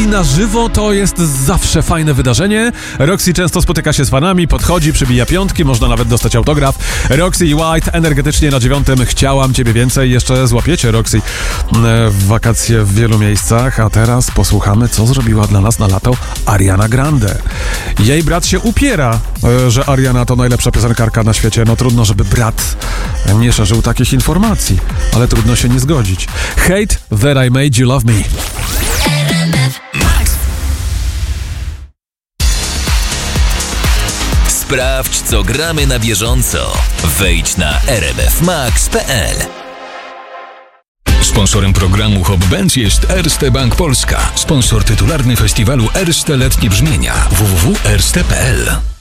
na żywo to jest zawsze fajne wydarzenie. Roxy często spotyka się z fanami, podchodzi, przybija piątki, można nawet dostać autograf. Roxy i White energetycznie na 9. Chciałam ciebie więcej. Jeszcze złapiecie Roxy w wakacje w wielu miejscach. A teraz posłuchamy, co zrobiła dla nas na lato Ariana Grande. Jej brat się upiera, że Ariana to najlepsza piosenkarka na świecie. No trudno, żeby brat nie szerzył takich informacji, ale trudno się nie zgodzić. Hate that I made you love me. Sprawdź, co gramy na bieżąco. Wejdź na rmfmax.pl. Sponsorem programu Hop Benz jest Erste Bank Polska. Sponsor tytularny festiwalu Erste Letnie Brzmienia. www.erste.pl